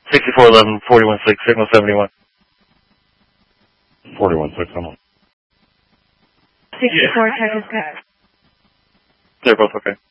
6411, 416, signal 71. 416, I'm on. 64, check is good. They're both okay.